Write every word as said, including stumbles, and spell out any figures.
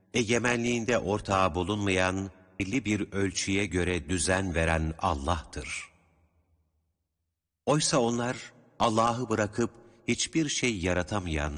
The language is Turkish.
egemenliğinde ortağı bulunmayan, belli bir ölçüye göre düzen veren Allah'tır. Oysa onlar Allah'ı bırakıp hiçbir şey yaratamayan,